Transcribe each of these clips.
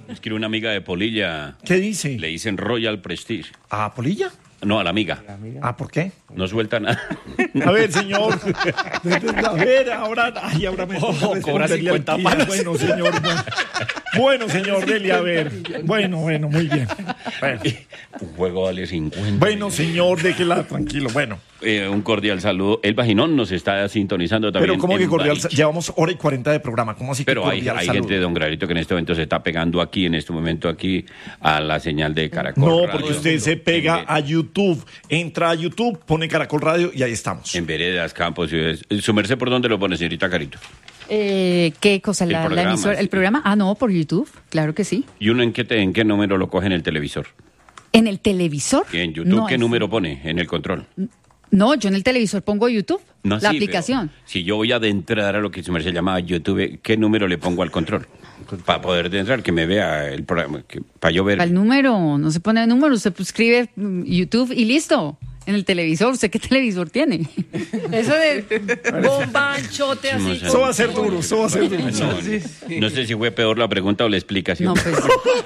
Es que una amiga de Polilla ¿Qué dice? le dicen Royal Prestige. ¿A Polilla? No, a la amiga. Ah, ¿por qué? No suelta nada. A ver, señor. A ver, ahora me toca cobra responderle al 50 Kila. palos. Bueno, señor. Bueno, señor, dele a ver. Bueno, muy bien. Bueno, Un juego vale 50. bueno señor, déjela tranquilo. Bueno, Un cordial saludo. El Vaginón nos está sintonizando también. pero ¿cómo que en cordial? Balich. Llevamos hora y 40 de programa. ¿Cómo así que Pero hay cordial gente de saludo? Don Granito que en este momento se está pegando aquí, en este momento aquí, a la señal de Caracol No, Radio. porque usted se pega a YouTube. Entra a YouTube, pone Caracol Radio y ahí estamos. En veredas, campos, ciudades. ¿Su merced por dónde lo pone, señorita Carito? ¿Qué cosa? El La programa, emisora, sí. ¿el programa? Ah, no, por YouTube, claro que sí. ¿Y uno en qué número lo coge en el televisor? ¿En el televisor? ¿Y en YouTube No, qué número pone en el control? No, yo en el televisor pongo YouTube, No, la sí, aplicación. pero si yo voy a adentrar a lo que su merced llama YouTube, ¿qué número le pongo al control? Para poder entrar, que me vea el programa, para yo ver. Al número, no se pone el número, usted escribe YouTube y listo. En el televisor, ¿usted qué televisor tiene? Eso de bomba, anchote, así. Eso va a ser duro, eso va a ser duro. No sé si fue peor la pregunta o la explicación. No, pues.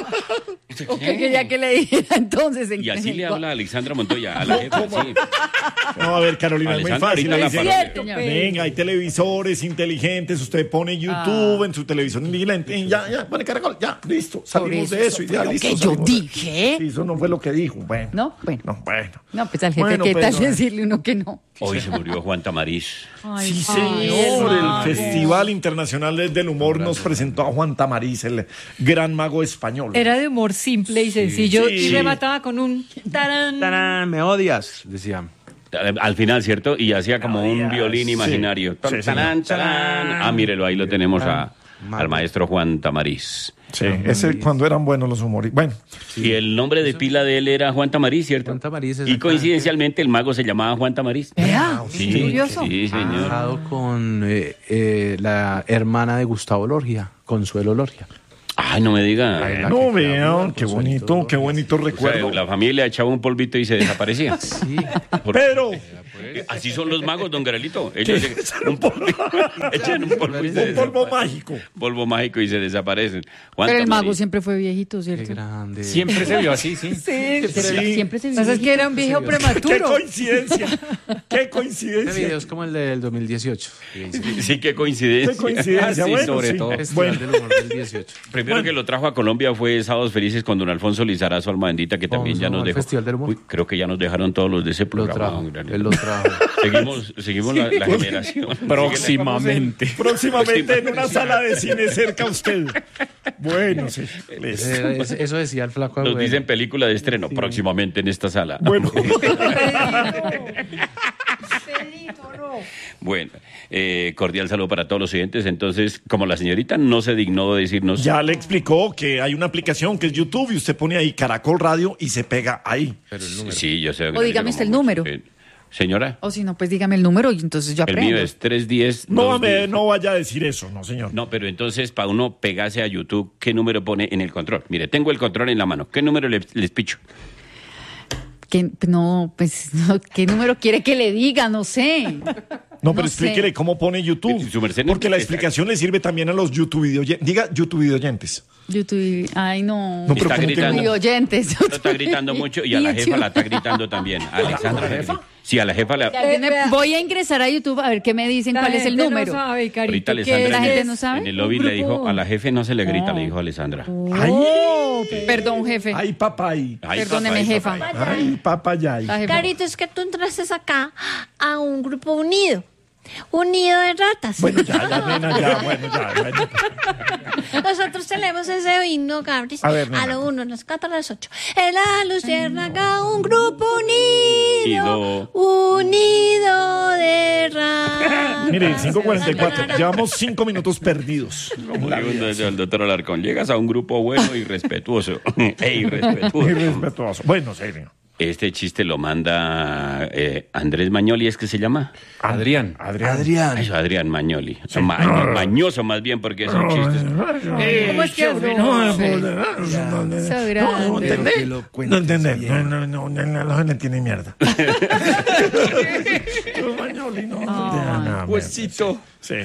Ok, que ya que le dijera entonces. Y así le habla Alexandra Montoya a la jefa, sí. No, a ver, Carolina, es muy Alessandra, fácil. ahorita la Dice, parodia. Cierto, Señor. venga, hay televisores inteligentes, usted pone YouTube en su televisión inteligente, y ya, pone Caracol, ya, listo, salimos de eso y ya, Lo listo. que yo salimos de- dije. Sí, eso no fue lo que dijo, bueno. ¿No? Bueno. No, bueno. No, pues al jefe, Bueno, ¿qué tal pero- decirle uno que no? Hoy se murió Juan Tamariz. Sí, señor, el Festival Internacional del Humor nos presentó a Juan Tamariz, el gran mago español. Era de humor simple y sencillo Sí. y remataba con un tarán. ¡Tarán! Me odias, decía. Al final, ¿cierto? Y hacía como un violín imaginario. Sí, Tarán, tarán. Ah, mírelo, ahí lo tenemos al Mago. maestro Juan Tamariz. Sí, ese cuando eran buenos los humoristas. Bueno, Y el nombre de pila de él era Juan Tamariz, ¿cierto? Juan Tamariz, Y exactamente. coincidencialmente el mago se llamaba Juan Tamariz. Vea, Sí, curioso. sí, señor. Casado con la hermana de Gustavo Lorgia, Consuelo Lorgia. Ay, no me diga. no vean, qué bonito O sea, recuerdo. la familia echaba un polvito y se desaparecía. Sí. Pero, Así son los magos, don Garelito. Ellos echan un polvo y se un polvo desaparecen. mágico. Polvo mágico y se desaparecen. Juan Pero el mago Tamariz. siempre fue viejito, Qué ¿cierto? grande. Siempre se vio así, sí. Siempre se vio. Pasa es que era un viejo Qué prematuro. coincidencia. Qué Este coincidencia. video es como el del 2018. Sí, qué coincidencia. Qué coincidencia, Sí, bueno, sobre sí. todo. Festival Bueno. del humor del 18. Primero que lo trajo a Colombia fue Sábados Felices con don Alfonso Lizarazo, alma bendita, que también Vamos, ya ¿no? nos al dejó. Festival del Humor. Uy, creo que ya nos dejaron todos los de ese Lo programa. trajo. don Garelito. Él lo trajo. Seguimos la generación. Próximamente. Próximamente en una sala de cine cerca a usted. Bueno, sí. listo. Eso decía el flaco Nos abuelo. dicen película de estreno próximamente en esta sala. Bueno, Bueno, cordial saludo para todos los oyentes. Entonces, como la señorita no se dignó de decirnos, ya le explicó que hay una aplicación que es YouTube y usted pone ahí Caracol Radio y se pega ahí. sí, yo sé. O dígame usted el número. Señora, O si no, pues dígame el número y entonces yo el aprendo. mío es 310. No vaya a decir eso, no, señor. No, pero entonces, para uno pegarse a YouTube, ¿qué número pone en el control? Mire, tengo el control en la mano. ¿Qué número les picho? No, pues, no, ¿qué número quiere que le diga? No sé. No, pero No explíquele sé. cómo pone YouTube. Su merced no- Porque la explicación le sirve también a los YouTube videoyentes. Diga YouTube videoyentes. YouTube, ay no. No, pero Está ¿cómo que gritando. no? Y oyentes. Usted está gritando mucho y a la jefa la está gritando también. A Alexandra. Sí, a la jefa la... Voy a ingresar a YouTube a ver qué me dicen, cuál es el número. No sabe, Carito, Ahorita ¿qué Alessandra la en gente el- no sabe? en el lobby le dijo, a la jefe no se le grita, le dijo Alessandra. Perdón, jefe. Ay, papay. Ay, Perdóneme, papá, jefa. Ay, papayay. La jefa. Carito, es que tú entraste acá a un grupo unido. Un nido de ratas. Bueno, ya, nena, ya, bueno, ya. Bueno. Nosotros tenemos ese himno, Gabris. A ver, nena. A lo 1, a las 4, a las 8. En la luciérnaga, un grupo unido. Unido de ratas. Mire, 5:44. Llevamos 5 minutos perdidos. Como digo el doctor Alarcón, llegas a un grupo bueno y respetuoso. Irrespetuoso. Irrespetuoso. Bueno, serio. Este chiste lo manda Andrés Mañoli, ¿es que se llama? Adrián. Adrián. Eso, Adrián Mañoli. Mañoso más bien porque es un chiste. ¿Cómo es que So grande. Que lo cuente No entender. bien. No, la gente tiene mierda. Mañoli, no. Ay. Huesito. Sí.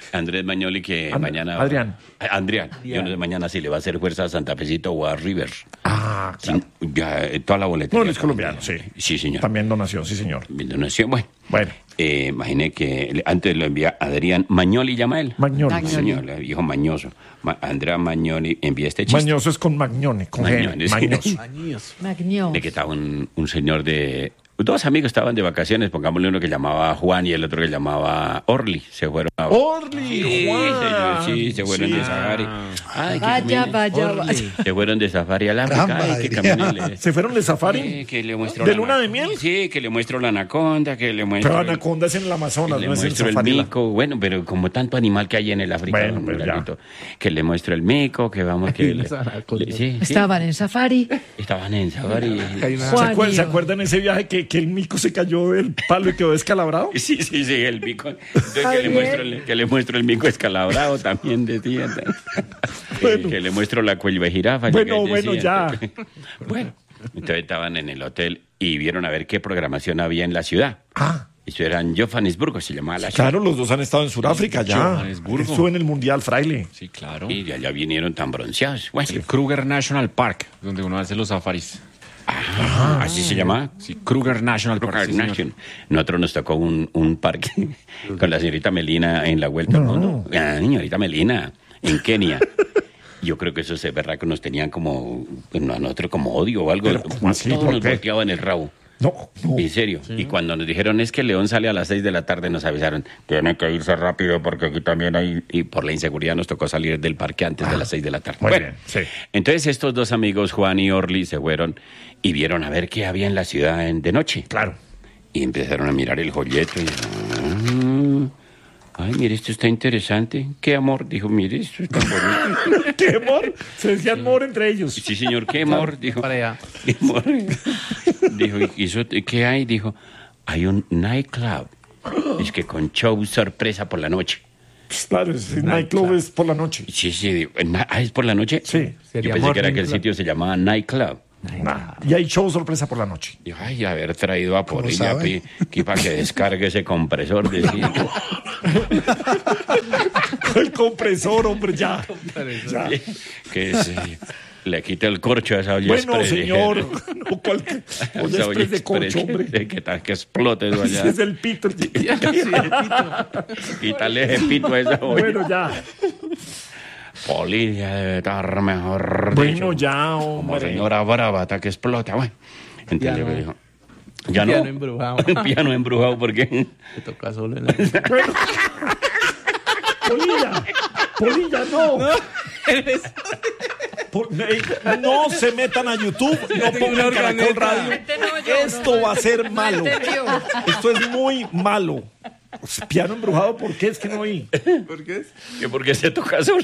Andrés Magnoli que mañana... Adrián. Adrián. Yo no sé mañana si le va a hacer fuerza a Santa Fecito o a River. Ah, claro. Sí, ya, toda la boletería. No, él es colombiano, sí. Sí, señor. También donación, sí, señor. Donación, bueno. Bueno. Imaginé que antes lo envía Adrián Magnoli, llama él. Magnoli. Sí, señor, le dijo mañoso. Andrea Magnoli envía este chiste. Mañoso es con Magnone, con Magnone, G. sí. Mañoso. Magno. De que estaba un señor de... Dos amigos estaban de vacaciones, pongámosle uno que llamaba Juan y el otro que llamaba Orly. Se fueron a... Orly, Sí, Juan. señor, sí, se fueron Sí. de safari. Ay, Vaya, vaya, vaya. Se fueron de safari al África. Caramba, Ay, qué Adrián. camino le- ¿Se fueron de safari? Sí, que le muestro ¿De la luna de anac- miel? Sí, que le muestro la anaconda, que le muestro... Pero anaconda es en el Amazonas, le no es en muestro el safari. mico, bueno, pero como tanto animal que hay en el África, Bueno, pues ya. Lalito, que le muestro el mico, que vamos que... Las anacondas. sí, Estaban en safari. estaban en safari. Hay una- Juan. ¿Se acuerdan ese viaje que el mico se cayó del palo y quedó descalabrado? Sí, el mico. Entonces que le muestro el mico escalabrado también decía. Bueno. Que le muestro la cuello de jirafa. Bueno, que bueno, decía. ya. Bueno, entonces estaban en el hotel y vieron a ver qué programación había en la ciudad. Ah, Eso era en Johannesburgo, se llamaba la ciudad. claro, los dos han estado en Sudáfrica ya. Johannesburgo. Estuvo en el Mundial, Fraile. Sí, claro. Y de allá vinieron tan bronceados. Bueno, El Kruger National Park, donde uno hace los safaris. así se llama. Sí, Kruger National Park. sí, señor. Nation. Nosotros nos tocó un parque con la señorita Melina en la vuelta al mundo. Ah, señorita Melina, en Kenia. Yo creo que esos que nos tenían como, bueno, a nosotros como odio o algo. Pero, ¿cómo así? Todos ¿Por nos qué? volteaban el rabo. No, no. En serio. Y cuando nos dijeron es que el León sale a las 6 de la tarde, nos avisaron, tiene que irse rápido porque aquí también hay... Y por la inseguridad nos tocó salir del parque antes de las 6 de la tarde. Muy Bueno, bien, sí. entonces estos dos amigos, Juan y Orly, se fueron y vieron a ver qué había en la ciudad de noche. Claro. Y empezaron a mirar el folleto y... ay, mire, esto está interesante. ¿Qué amor? Dijo, mire, esto está bonito. ¿Qué amor? Se decían amor entre ellos. Sí, señor, ¿qué amor? Dijo. Para allá. ¿Qué amor? Dijo, ¿y eso qué hay? Dijo, hay un nightclub. Es que con show sorpresa por la noche. Claro, el nightclub es por la noche. Sí, digo, ¿es por la noche? Sí. Yo Sería pensé que era Morning que el Club. sitio se llamaba nightclub. Nah. Y hay show sorpresa por la noche. Dijo, ay, haber traído a ¿Cómo Polilla sabe? aquí para que descargue ese compresor. Decía. El compresor, hombre, ya. Ya. Que le quite el corcho a esa olla Bueno, express. señor. O cualquier. Esa Oye, olla express de corcho, express, hombre. que explote eso allá. Ese es el pito. Quítale ese pito a esa olla. Bueno, ya. Polilla debe estar mejor. Bueno, dicho. ya, Como hombre. señora brava hasta que explota. Bueno, entonces Piano. le dijo. Ya no. Piano embrujado. Piano embrujado, ¿por qué? Se toca solo en la... Polilla, no. No se metan a YouTube, no pongan Caracol Radio. Esto va a ser malo. Esto es muy malo. Piano embrujado, ¿por qué? Es que no oí. ¿Que por qué se toca solo?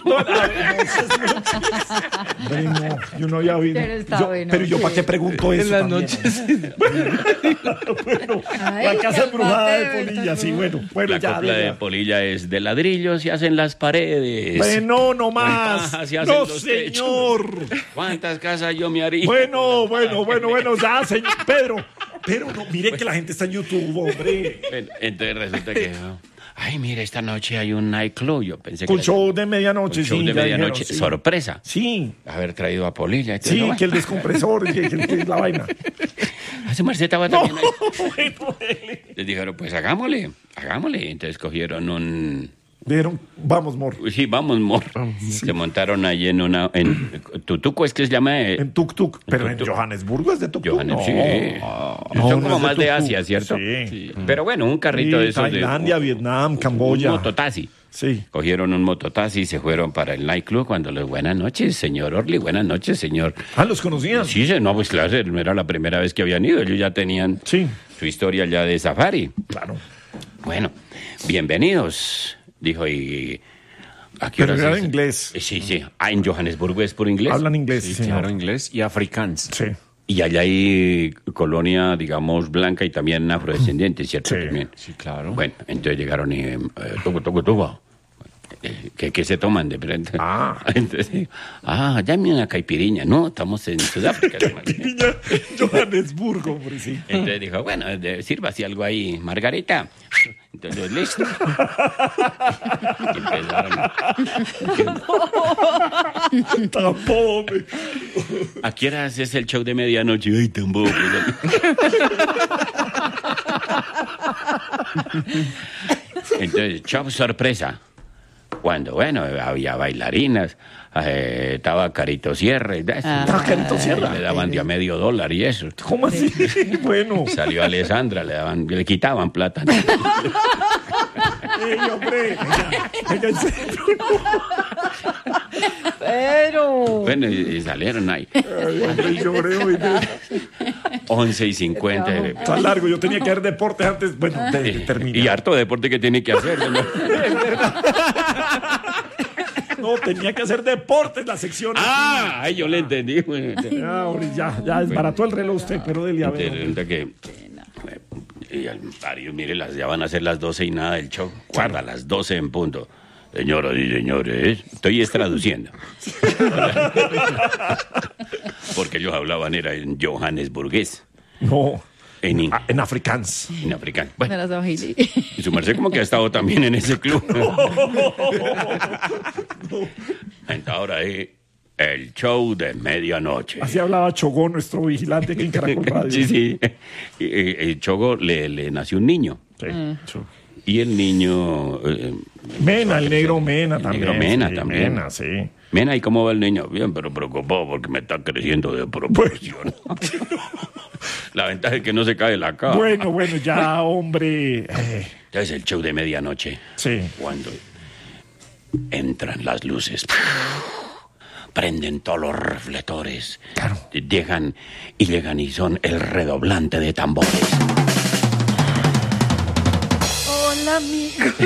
No, yo no había oído. Pero está Yo- bueno. pero yo, ¿para qué pregunto eso? En las también? noches. Bueno, Ay, la casa qué embrujada de padre, Polilla, está sí, bueno. Bueno, La ya, copla de ya. Polilla es de ladrillos y hacen las paredes. Bueno, no más. Ay, se hacen No, los techos. señor. ¿Cuántas casas yo me haría? Bueno, ya, señor. Pero no, mire que la gente está en YouTube, hombre. Entonces resulta que... ay, mire, esta noche hay un nightclub. Yo pensé Con que... show de medianoche, show sí. de ya medianoche. dijeron, sí. Sorpresa. Sí, Haber traído a Polilla. Entonces, sí, no, que el descompresor, que es la vaina. Hace Marceta estaba No, también ahí. bueno, Les dijeron, pues hagámosle. Entonces cogieron un... Vieron, vamos, Mor. Sí, vamos, Mor. Se montaron ahí en Tutuco, es que se llama... En Tuk-Tuk. Pero en Tuk-tuk. Johannesburgo es de Tuk-Tuk. Johannes, No. sí. No, Son no como es más de tuk-tuk. Asia, ¿cierto? Sí. Pero bueno, un carrito de Sí, esos Tailandia, de... Vietnam, Camboya. Un mototaxi. Sí. Cogieron un mototaxi y se fueron para el nightclub cuando les... Buenas noches, señor Orly. Buenas noches, señor... Ah, ¿los conocían? Sí, no, pues claro, no era la primera vez que habían ido. Ellos ya tenían Sí, su historia ya de safari. claro. Bueno, bienvenidos, dijo, y... ¿a qué Pero horas era es? en inglés. Sí. Ah, en Johannesburgo es por inglés. Hablan inglés, Sí, señor. claro, inglés y afrikaans. Sí. Y allá hay colonia, digamos, blanca y también afrodescendiente, ¿cierto? Sí. También. Sí, claro. Bueno, entonces llegaron y... tuvo. ¿Qué se toman de frente? Entonces, dame una caipiriña. No, estamos en Sudáfrica. Caipiriña, Johannesburgo, hombre, sí. Entonces dijo, bueno, sirva así algo ahí, Margarita. Entonces, listo. Y empezaron. Tampoco, hombre. ¿A qué hora es el show de medianoche? Ay, tampoco. Entonces, show sorpresa. Cuando, bueno, había bailarinas, estaba Carito Sierra. Carito Sierra. Le daban de a $0.50 y eso. ¿Cómo así? Bueno. Salió Alessandra, le quitaban plata. Ey, hombre. Venga, en serio. Pero... Bueno, y salieron ahí. Ay, hombre, lloré hoy. 11:50. Está largo, yo tenía que hacer deportes antes. Bueno, de terminar. Y harto deporte que tiene que hacer, ¿no? No, tenía que hacer deportes la sección. Ay, yo le entendí. Hombre, ya desbarató el reloj usted, pero dele a ver. Resulta que y al Mario, mire, ya van a ser las 12 y nada del show. Guarda, las 12 en punto. Señoras y señores, estoy traduciendo. Porque ellos hablaban era en johannesburgués. No. En afrikaans. En africano. Bueno, de las y su merced como que ha estado también en ese club. Entonces ahora es el show de medianoche. Así hablaba Chogó, nuestro vigilante aquí en Caracol Radio. Sí. Y Chogo le nació un niño. Sí. Y el niño... Mena, el negro Mena también. Negro Mena sí, también. Mena, sí. Mena, ¿y cómo va el niño? Bien, pero preocupado porque me está creciendo de proporción. La ventaja es que no se cae la cama. Bueno, ya, hombre. Entonces el show de medianoche. Sí. Cuando entran las luces, prenden todos los reflectores. Claro. Llegan y son el redoblante de tambores. Hola, amigos.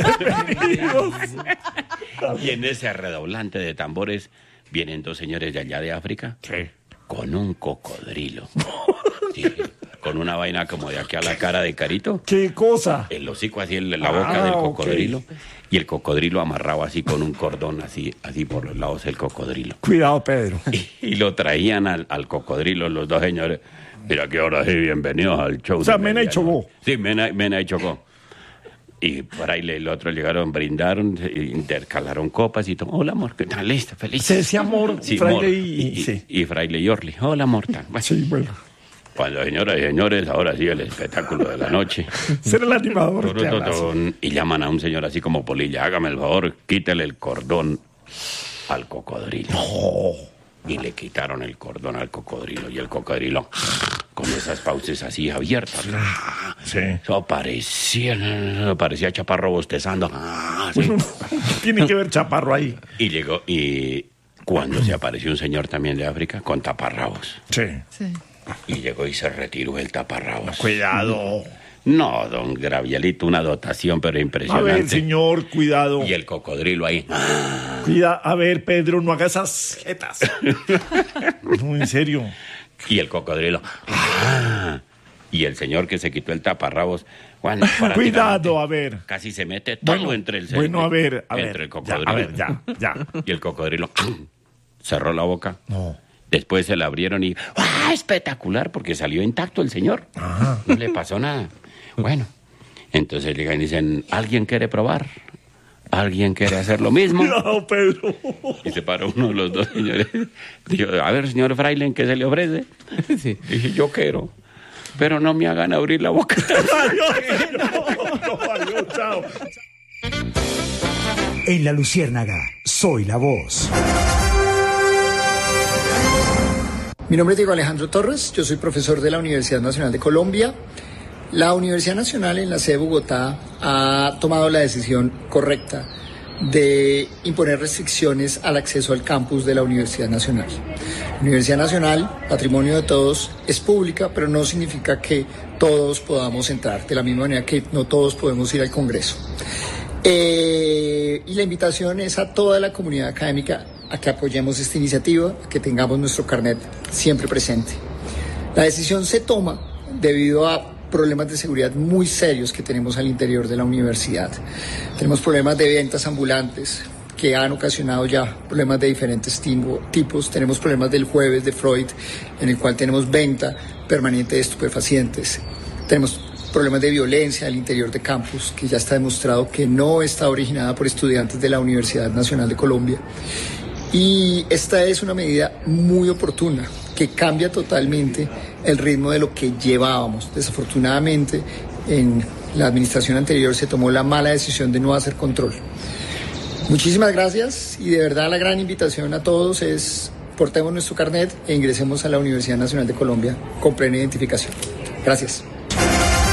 Y en ese redoblante de tambores vienen dos señores de allá de África. Sí. Con un cocodrilo. Sí, con una vaina como de aquí a la cara de Carito. ¿Qué cosa? El hocico así en la boca del cocodrilo. Okay. Y el cocodrilo amarrado así con un cordón así por los lados del cocodrilo. Cuidado, Pedro. Y lo traían al cocodrilo los dos señores. Mira que ahora sí, bienvenidos al show. O sea, Mena y Chogó. Sí, Mena y Chogó. Y por ahí el otro llegaron, brindaron, intercalaron copas y todo. Hola, amor, ¿qué tal? Listo, feliz. Se decía amor, sí, Fraile y Fraile y Orly. Hola, amor. Bueno. Sí, bueno. Cuando, señoras y señores, ahora sí el espectáculo de la noche. Ser el animador. Y llaman a un señor así como Polilla. Hágame el favor, quítale el cordón al cocodrilo. No. Y le quitaron el cordón al cocodrilo. Y el cocodrilo, con esas fauces así abiertas. Sí. Eso parecía Chaparro bostezando. Sí. Bueno, tiene que ver Chaparro ahí. Y llegó, y cuando se apareció un señor también de África con taparrabos. Sí. Y llegó y se retiró el taparrabos. Cuidado. No, don Gravielito, una dotación, pero impresionante. A ver, señor, cuidado. Y el cocodrilo ahí. Cuida, a ver, Pedro, no haga esas jetas. No, en serio. Y el cocodrilo. Y el señor que se quitó el taparrabos. Bueno, cuidado, a ver. Casi se mete todo entre el Bueno, a ver. Entre el cocodrilo. Ya, a ver, ya. Y el cocodrilo cerró la boca. No. Después se la abrieron y espectacular, porque salió intacto el señor. Ajá. No le pasó nada. Bueno, entonces llegan y dicen, ¿alguien quiere probar? ¿Alguien quiere hacer lo mismo? No, Pedro. Y se paró uno de los dos señores. Dijo, a ver, señor Fraile, ¿qué se le ofrece? Sí. Dije, yo quiero, pero no me hagan abrir la boca. Adiós, chao. En La Luciérnaga, soy la voz. Mi nombre es Diego Alejandro Torres, yo soy profesor de la Universidad Nacional de Colombia. La Universidad Nacional en la sede de Bogotá ha tomado la decisión correcta de imponer restricciones al acceso al campus de la Universidad Nacional. La Universidad Nacional, patrimonio de todos, es pública, pero no significa que todos podamos entrar, de la misma manera que no todos podemos ir al Congreso. Y la invitación es a toda la comunidad académica a que apoyemos esta iniciativa, a que tengamos nuestro carnet siempre presente. La decisión se toma debido a problemas de seguridad muy serios que tenemos al interior de la universidad. Tenemos problemas de ventas ambulantes que han ocasionado ya problemas de diferentes tipos. Tenemos problemas del jueves de Freud, en el cual tenemos venta permanente de estupefacientes. Tenemos problemas de violencia al interior de campus, que ya está demostrado que no está originada por estudiantes de la Universidad Nacional de Colombia. Y esta es una medida muy oportuna, que cambia totalmente el ritmo de lo que llevábamos. Desafortunadamente, en la administración anterior se tomó la mala decisión de no hacer control. Muchísimas gracias, y de verdad la gran invitación a todos es: portemos nuestro carnet e ingresemos a la Universidad Nacional de Colombia con plena identificación. Gracias.